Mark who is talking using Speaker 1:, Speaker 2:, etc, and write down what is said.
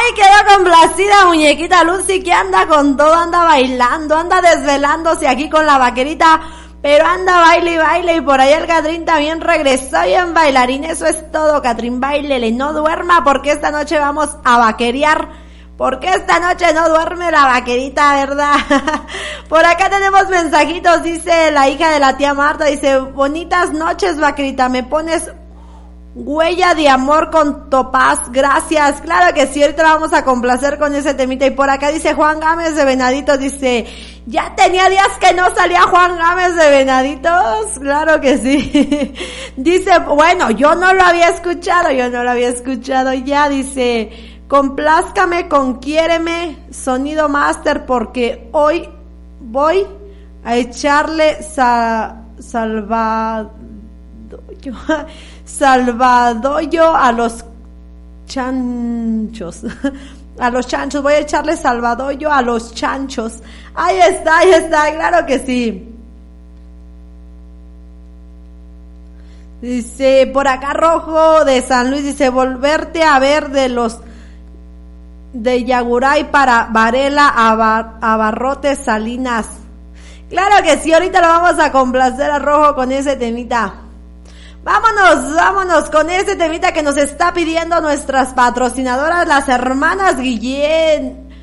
Speaker 1: quedó complacida muñequita Lucy, que anda con todo, anda bailando, anda desvelándose aquí con la vaquerita, pero anda baile y baile, y por ahí el Catrín también regresó bien bailarín. Eso es todo, Catrín, bailele, no duerma, porque esta noche vamos a vaquerear, porque esta noche no duerme la vaquerita, ¿verdad? Por acá tenemos mensajitos, dice la hija de la tía Marta, dice, bonitas noches, vaquerita, me pones huella de amor con Topaz, gracias. Claro que sí, ahorita vamos a complacer con ese temita. Y por acá dice Juan Gámez de Venaditos, dice, ya tenía días que no salía Juan Gámez de Venaditos. Claro que sí. Dice, bueno, yo no lo había escuchado ya, dice, complázcame con Quiéreme, Sonido Master, porque hoy voy a echarle salvadoyo a los chanchos. A los chanchos, voy a echarle salvadoyo a los chanchos. Ahí está, claro que sí. Dice, por acá Rojo de San Luis, dice, volverte a ver de los de Yaguray para Varela a Barrotes Salinas. Claro que sí, ahorita lo vamos a complacer a Rojo con ese temita. Vámonos con ese temita que nos está pidiendo nuestras patrocinadoras, las hermanas Guillén.